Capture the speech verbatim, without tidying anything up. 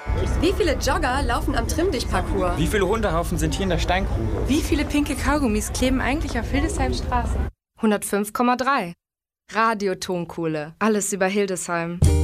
Wie viele Jogger laufen am Trimmdicht-Parcours? Wie viele Hundehaufen sind hier in der Steingrube? Wie viele pinke Kaugummis kleben eigentlich auf Hildesheim Straße? hundertfünf Komma drei. Radio Tonkohle. Alles über Hildesheim.